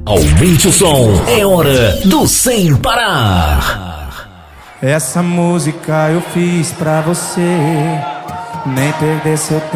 Aumente o som, é hora do Sem Parar. Essa música eu fiz pra você nem perder seu tempo.